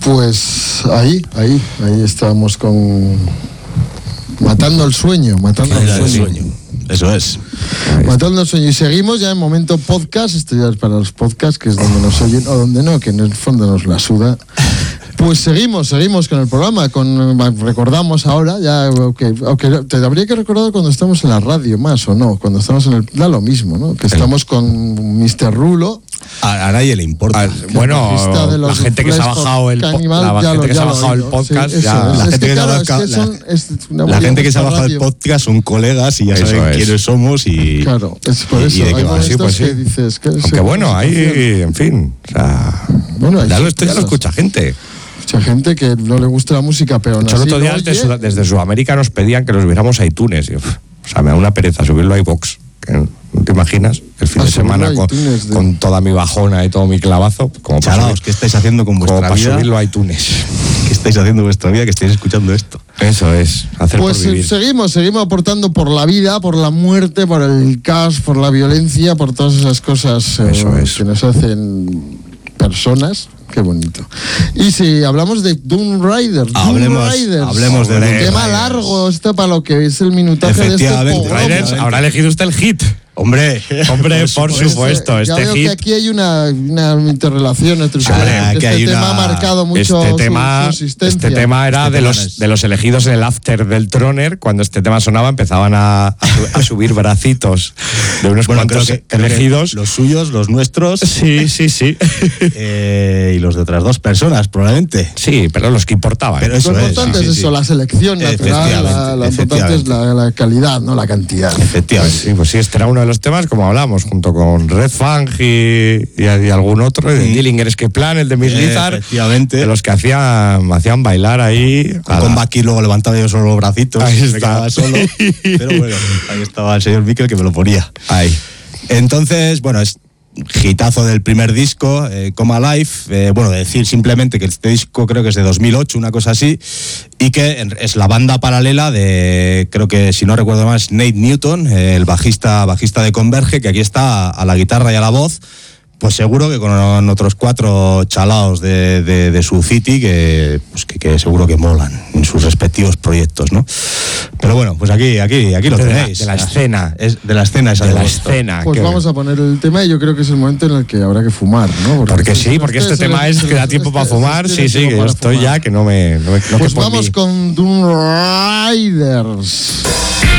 Pues ahí estábamos con Matando el sueño. Eso es. Matando el sueño. Y seguimos ya en momento podcast. Esto ya es para los podcasts, que es donde nos oyen, o donde no, que en el fondo nos la suda. Pues seguimos con el programa. Recordamos ahora, ya, aunque te habría que recordar cuando estamos en la radio más o no, cuando estamos en el. Da lo mismo, ¿no? Que estamos con Mr. Rulo. A nadie le importa. Bueno, la gente que se ha bajado el podcast, la gente que se ha bajado el podcast son colegas y ya saben quiénes somos y. Claro, es por eso. Hay momentos que dices que aunque bueno, hay, en fin, o sea, bueno, ya lo escucha gente. Mucha gente que no le gusta la música, pero el otro día desde Sudamérica nos pedían que los viéramos a iTunes. O sea, me da una pereza subirlo a iVoox. ¿No te imaginas? El fin de semana con toda mi bajona y todo mi clavazo. Chalaos, ¿qué estáis haciendo con vuestra vida? Para subirlo a iTunes. ¿Qué estáis haciendo con vuestra vida que estáis escuchando esto? Eso es, hacer pues por vivir. Seguimos aportando por la vida, por la muerte, por el caos, por la violencia, por todas esas cosas que nos hacen personas. Qué bonito. Y si hablamos de Doom Riders. Hablemos de un tema largo, esto para lo que es el minutaje de este Riders, habrá elegido usted el hit. Hombre, por supuesto. Ya veo hit. Que aquí hay una interrelación entre este tema ha marcado mucho su existencia. Este tema era de los elegidos en el after del Troner. Cuando este tema sonaba empezaban a subir bracitos de unos cuantos elegidos. Los suyos, los nuestros. Sí. Y los de otras dos personas, probablemente. Sí, pero los que importaban. Pero lo importante es eso, la selección natural, lo importante es la calidad, no la cantidad. Efectivamente. Sí, pues sí, este era uno de los temas, como hablamos, junto con Red Fang y algún otro, el Dillinger Escape Plan, el de Miss Lizard, efectivamente, de los que hacían bailar ahí. Con Baki luego levantaba yo solo los bracitos. Ahí está. Solo. Pero bueno, ahí estaba el señor Miquel que me lo ponía. Ahí. Entonces, bueno, es hitazo del primer disco, Come Alive. Bueno, decir simplemente que este disco creo que es de 2008, una cosa así, y que es la banda paralela de, creo que si no recuerdo mal, es Nate Newton, el bajista de Converge, que aquí está a la guitarra y a la voz. Pues seguro que con otros 4 chalaos de su city que seguro que molan en sus respectivos proyectos, ¿no? Pero bueno, pues aquí lo tenéis. De la escena. De la escena esa de la escena. Pues vamos a poner el tema y yo creo que es el momento en el que habrá que fumar, ¿no? Porque este tema es que da tiempo para fumar. Sí, que yo estoy ya que no me pues vamos con Doom Riders.